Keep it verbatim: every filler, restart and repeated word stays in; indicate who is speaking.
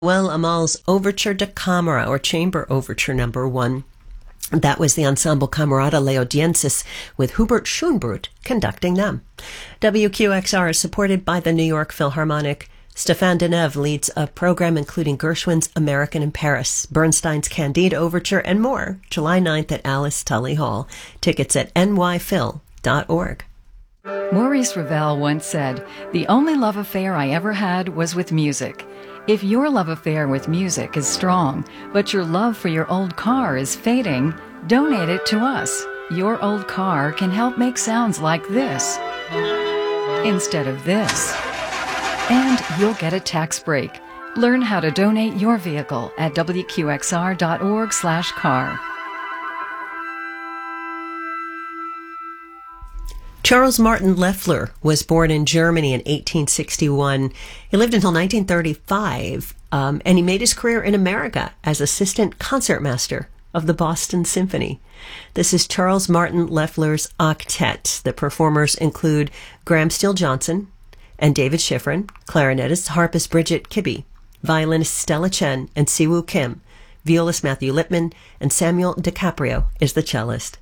Speaker 1: Well, Amal's Overture da Camera, or Chamber Overture number one. That was the Ensemble Camerata Leodiensis with Hubert Schoenbrut conducting them. W Q X R is supported by the New York Philharmonic. Stéphane Deneuve leads a program including Gershwin's American in Paris, Bernstein's Candide Overture, and more, July ninth at Alice Tully Hall. Tickets at n y phil dot org.
Speaker 2: Maurice Ravel once said, "The only love affair I ever had was with music." If your love affair with music is strong, but your love for your old car is fading, donate it to us. Your old car can help make sounds like this instead of this. And you'll get a tax break. Learn how to donate your vehicle at w q x r dot org slash car.
Speaker 1: Charles Martin Loeffler was born in Germany in eighteen sixty-one. He lived until nineteen thirty-five, um, and he made his career in America as assistant concertmaster of the Boston Symphony. This is Charles Martin Loeffler's octet. The performers include Graham Steele Johnson and David Schifrin, clarinetist, harpist Bridget Kibbe, violinist Stella Chen and Siwoo Kim, violist Matthew Lipman, and Samuel DiCaprio is the cellist.